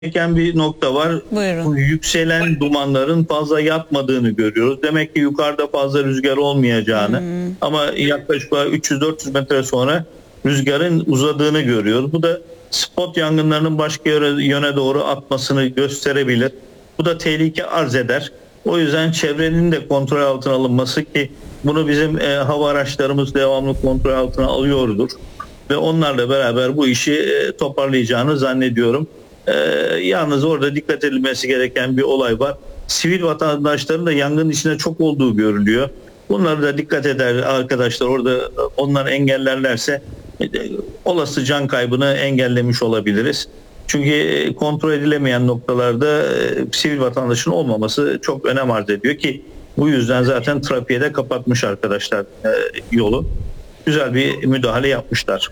gereken bir nokta var. Buyurun. Bu yükselen dumanların fazla yatmadığını görüyoruz. Demek ki yukarıda fazla rüzgar olmayacağını ama yaklaşık 300-400 metre sonra rüzgarın uzadığını görüyoruz. Bu da spot yangınlarının başka yöne doğru atmasını gösterebilir. Bu da tehlike arz eder. O yüzden çevrenin de kontrol altına alınması, ki bunu bizim hava araçlarımız devamlı kontrol altına alıyordur. Ve onlarla beraber bu işi toparlayacağını zannediyorum. Yalnız orada dikkat edilmesi gereken bir olay var. Sivil vatandaşların da yangının içinde çok olduğu görülüyor. Bunları da dikkat eder arkadaşlar. Orada onları engellerlerse olası can kaybını engellemiş olabiliriz. Çünkü kontrol edilemeyen noktalarda sivil vatandaşın olmaması çok önem arz ediyor ki bu yüzden zaten trafiğe de kapatmış arkadaşlar yolu. Güzel bir müdahale yapmışlar.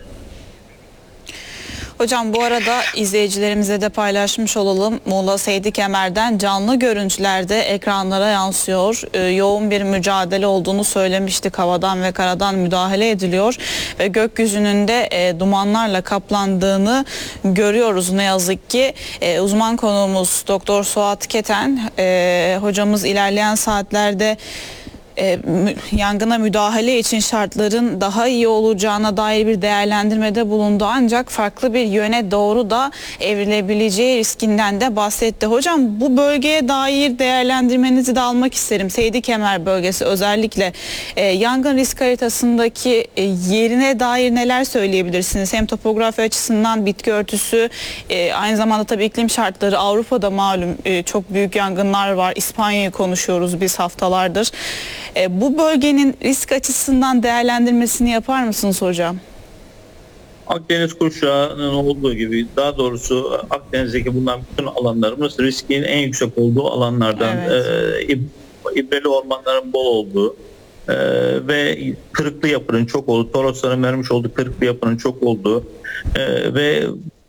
Hocam bu arada izleyicilerimize de paylaşmış olalım. Muğla Seydi Kemer'den canlı görüntülerde ekranlara yansıyor. Yoğun bir mücadele olduğunu söylemiştik. Havadan ve karadan müdahale ediliyor ve gökyüzünün de dumanlarla kaplandığını görüyoruz ne yazık ki. Uzman konuğumuz Doktor Suat Keten hocamız ilerleyen saatlerde yangına müdahale için şartların daha iyi olacağına dair bir değerlendirmede bulundu, ancak farklı bir yöne doğru da evrilebileceği riskinden de bahsetti. Hocam bu bölgeye dair değerlendirmenizi de almak isterim. Seydi Kemer bölgesi özellikle yangın risk haritasındaki yerine dair neler söyleyebilirsiniz? Hem topografi açısından bitki örtüsü, aynı zamanda tabii iklim şartları. Avrupa'da malum çok büyük yangınlar var. İspanya'yı konuşuyoruz biz haftalardır. Bu bölgenin risk açısından değerlendirmesini yapar mısınız hocam? Akdeniz kuşağının olduğu gibi, daha doğrusu Akdeniz'deki bulunan bütün alanlarımız riskin en yüksek olduğu alanlardan. Evet. İbreli ormanların bol olduğu ve kırıklı yapının çok olduğu, Torosların vermiş olduğu kırıklı yapının çok olduğu ve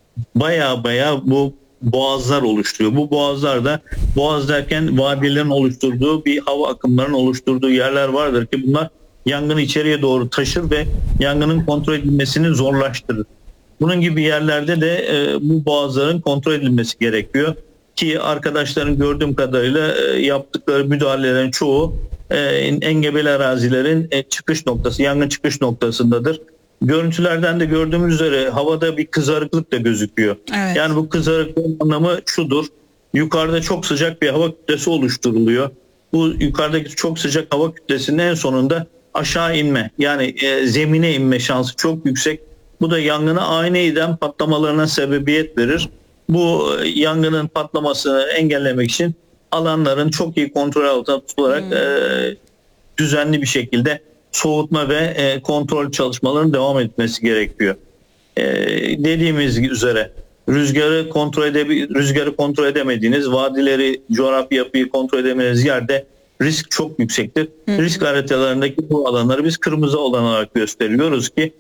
baya bu boğazlar oluşturuyor. Bu boğazlar da, boğaz derken vadilerin oluşturduğu, bir hava akımlarının oluşturduğu yerler vardır ki bunlar yangını içeriye doğru taşır ve yangının kontrol edilmesini zorlaştırır. Bunun gibi yerlerde de bu boğazların kontrol edilmesi gerekiyor ki arkadaşların gördüğüm kadarıyla yaptıkları müdahalelerin çoğu engebeli arazilerin çıkış noktası, yangın çıkış noktasındadır. Görüntülerden de gördüğümüz üzere havada bir kızarıklık da gözüküyor. Evet. Yani bu kızarıklığın anlamı şudur: yukarıda çok sıcak bir hava kütlesi oluşturuluyor. Bu yukarıdaki çok sıcak hava kütlesinin en sonunda aşağı inme, yani zemine inme şansı çok yüksek. Bu da yangına aniden patlamalarına sebebiyet verir. Bu yangının patlamasını engellemek için alanların çok iyi kontrol altında tutularak düzenli bir şekilde soğutma ve kontrol çalışmalarının devam etmesi gerekiyor. Dediğimiz üzere rüzgarı kontrol edemediğiniz, vadileri, coğrafi yapıyı kontrol edemediğiniz yerde risk çok yüksektir. Risk haritalarındaki bu alanları biz kırmızı alan olarak gösteriyoruz ki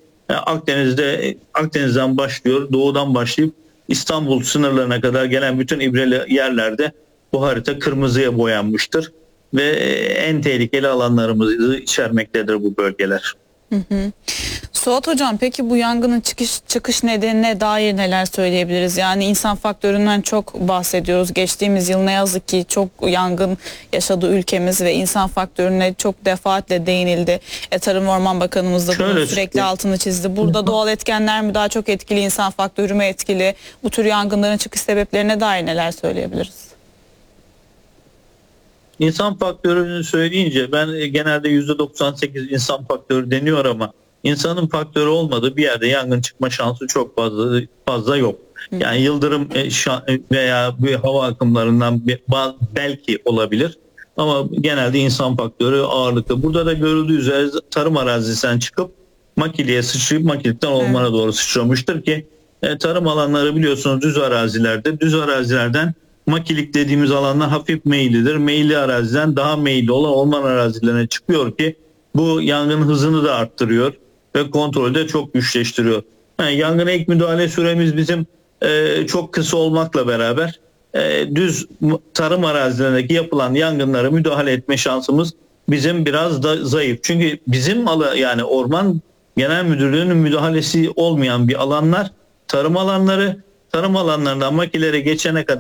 Akdeniz'den başlıyor, doğudan başlayıp İstanbul sınırlarına kadar gelen bütün ibreli yerlerde bu harita kırmızıya boyanmıştır. Ve en tehlikeli alanlarımızı içermektedir bu bölgeler. Suat Hocam, peki bu yangının çıkış nedenine dair neler söyleyebiliriz? Yani insan faktöründen çok bahsediyoruz. Geçtiğimiz yıl ne yazık ki çok yangın yaşadı ülkemiz ve insan faktörüne çok defaatle değinildi. Tarım Orman Bakanımız da bunu sürekli altını çizdi. Burada doğal etkenler mi daha çok etkili, insan faktörü mü etkili? Bu tür yangınların çıkış sebeplerine dair neler söyleyebiliriz? İnsan faktörünü söyleyince ben genelde %98 insan faktörü deniyor ama insanın faktörü olmadığı bir yerde yangın çıkma şansı çok fazla yok. Yani yıldırım veya bir hava akımlarından belki olabilir ama genelde insan faktörü ağırlıklı. Burada da görüldüğü üzere tarım arazisinden çıkıp makileye sıçrayıp makilikten ormana doğru sıçramıştır ki tarım alanları biliyorsunuz düz arazilerde. Düz arazilerden makilik dediğimiz alanlar hafif meyillidir. Meyilli araziden daha meyilli olan orman arazilerine çıkıyor ki bu yangın hızını da arttırıyor ve kontrolü de çok güçleştiriyor. Yani yangına ilk müdahale süremiz bizim çok kısa olmakla beraber düz tarım arazilerindeki yapılan yangınlara müdahale etme şansımız bizim biraz da zayıf. Çünkü bizim yani Orman Genel Müdürlüğü'nün müdahalesi olmayan bir alanlar tarım alanları. tarım alanlarından makinelere geçene kadar